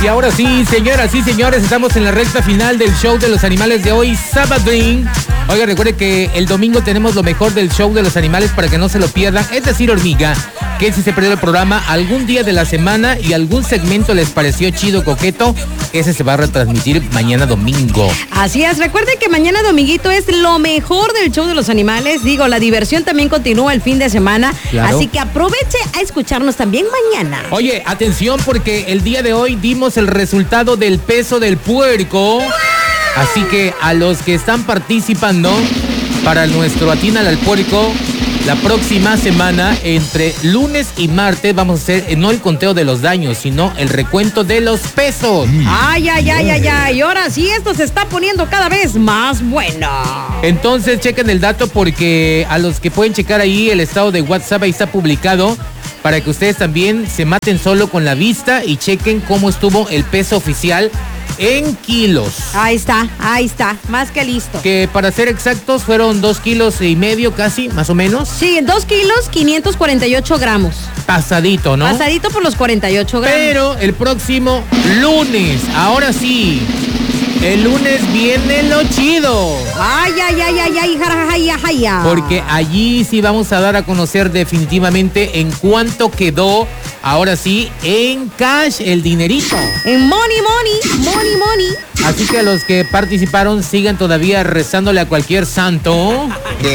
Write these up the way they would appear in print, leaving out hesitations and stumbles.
Y ahora sí, señoras y señores, estamos en la recta final del show de los animales de hoy, Sabadrín. Oiga, recuerde que el domingo tenemos lo mejor del show de los animales para que no se lo pierdan. Es decir, hormiga, que si se perdió el programa algún día de la semana y algún segmento les pareció chido, coqueto, ese se va a retransmitir mañana domingo. Así es, recuerden que mañana dominguito es lo mejor del show de los animales. Digo, la diversión también continúa el fin de semana. Claro. Así que aproveche a escucharnos también mañana. Oye, atención, porque el día de hoy dimos el resultado del peso del puerco. Así que a los que están participando para nuestro Atínale al Puerco, la próxima semana, entre lunes y martes, vamos a hacer no el conteo de los daños, sino el recuento de los pesos. Ay. Y ahora sí, esto se está poniendo cada vez más bueno. Entonces, chequen el dato porque a los que pueden checar ahí el estado de WhatsApp, ahí está publicado, para que ustedes también se maten solo con la vista y chequen cómo estuvo el peso oficial en kilos. Ahí está, más que listo. Que para ser exactos fueron 2,5 kilos casi, más o menos. Sí, 2 kilos 548 gramos. Pasadito, ¿no? Pasadito por los 48 gramos. Pero el próximo lunes, ahora sí, el lunes viene lo chido. Ay, jarajaja. Porque allí sí vamos a dar a conocer definitivamente en cuánto quedó, ahora sí, en cash, el dinerito. En money. Así que a los que participaron sigan todavía rezándole a cualquier santo.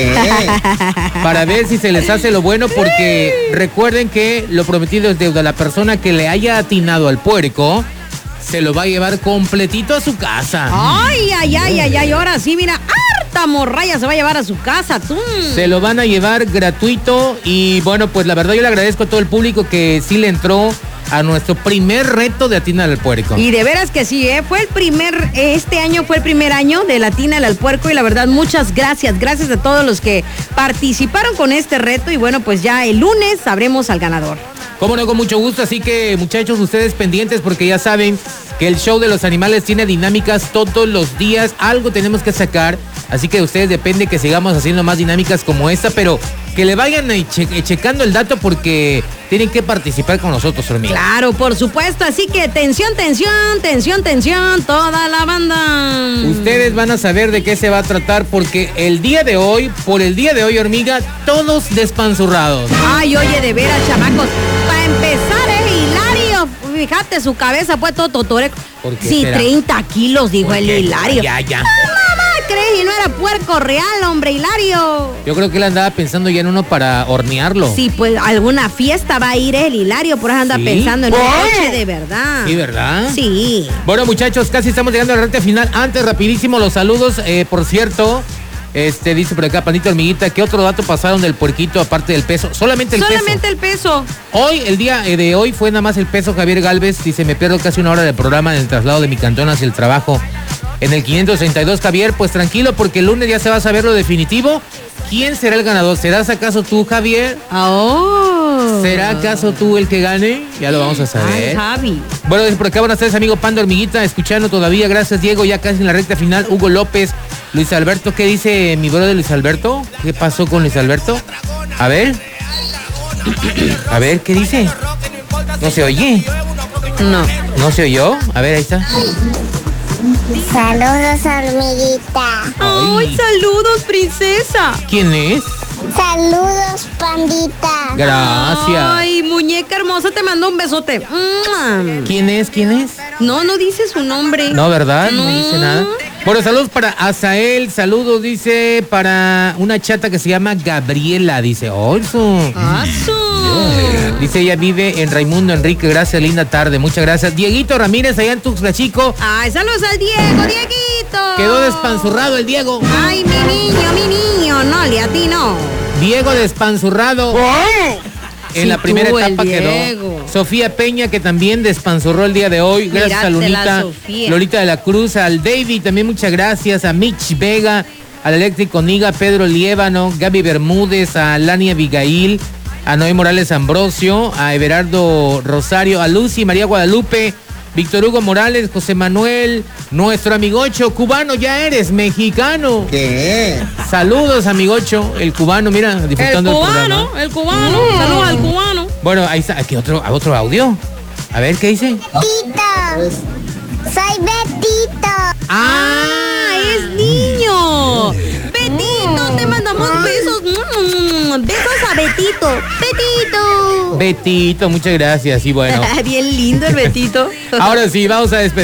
Para ver si se les hace lo bueno, porque recuerden que lo prometido es deuda. La persona que le haya atinado al puerco se lo va a llevar completito a su casa. Ay. Ahora sí, mira, harta morralla se va a llevar a su casa, tú. Se lo van a llevar gratuito y bueno, pues la verdad yo le agradezco a todo el público que sí le entró a nuestro primer reto de Atínale al Puerco. Y de veras que sí, este año fue el primer año de Atínale al Puerco y la verdad muchas gracias a todos los que participaron con este reto y bueno, pues ya el lunes sabremos al ganador. Cómo no, con mucho gusto, así que muchachos, ustedes pendientes porque ya saben que el show de los animales tiene dinámicas todos los días, algo tenemos que sacar, así que de ustedes depende que sigamos haciendo más dinámicas como esta, pero que le vayan checando el dato porque tienen que participar con nosotros, hormiga. Claro, por supuesto, así que tensión, toda la banda. Ustedes van a saber de qué se va a tratar porque por el día de hoy, hormiga, todos despanzurrados. Ay, oye, de veras, chamacos, para empezar es Hilario. Fíjate, su cabeza fue todo totoreco. Sí, será? 30 kilos, dijo el Hilario. Ya. ¿Crees? Y no era puerco real, hombre, Hilario. Yo creo que él andaba pensando ya en uno para hornearlo. Sí, pues alguna fiesta va a ir el Hilario, por eso anda pensando en un coche de verdad. Sí, ¿verdad? Sí. Bueno, muchachos, casi estamos llegando a la recta final. Antes, rapidísimo, los saludos. Por cierto, dice por acá, Pandita Hormiguita, ¿qué otro dato pasaron del puerquito aparte del peso? Solamente el peso. Hoy, el día de hoy fue nada más el peso. Javier Galvez dice, me pierdo casi una hora del programa en el traslado de mi cantón hacia el trabajo. En el 532, Javier, pues tranquilo porque el lunes ya se va a saber lo definitivo. ¿Quién será el ganador? ¿Serás acaso tú, Javier? ¿Será acaso tú el que gane? Ya lo vamos a saber. Ay, Javi. Bueno, por acá buenas tardes, amigo Panda Hormiguita, escuchando todavía. Gracias, Diego, ya casi en la recta final. Hugo López, Luis Alberto, ¿qué dice mi brother Luis Alberto? ¿Qué pasó con Luis Alberto? A ver, ¿qué dice? ¿No se oye? ¿No se oyó? A ver, ahí está. Saludos, hormiguita. ¡Ay, saludos, princesa! ¿Quién es? Saludos, pandita. Gracias. Ay, muñeca hermosa, te mando un besote. ¿Quién es? No dice su nombre. No, ¿verdad? No dice nada. Bueno, saludos para Azael, saludos, dice, para una chata que se llama Gabriela, dice. Dice, ella vive en Raimundo Enrique, gracias, linda tarde, muchas gracias. Dieguito Ramírez, allá en Tuxtla Chico. Ay, saludos al Diego, Dieguito. Quedó despanzurrado el Diego. Ay, mi niño, no, a ti no. Diego despanzurrado. En la primera etapa quedó Sofía Peña, que también despanzurró el día de hoy. Gracias a Lolita de la Cruz, al David, también muchas gracias, a Mitch Vega, al Eléctrico Niga, Pedro Liébano, Gaby Bermúdez, a Lani Abigail, a Noé Morales Ambrosio, a Everardo Rosario, a Lucy María Guadalupe, Víctor Hugo Morales, José Manuel, nuestro amigocho cubano, ya eres mexicano. ¿Qué? Saludos, amigocho, el cubano, mira, disfrutando el cubano, saludos al cubano. Bueno, ahí está, aquí otro audio. A ver, ¿qué dice? Tito. Soy Betito. ¡Ah! ¡Es niño! ¡Betito! Te mandamos besos. Besos a Betito. ¡Betito! Betito, muchas gracias. Y bueno. Bien lindo el Betito. Ahora sí, vamos a despedir.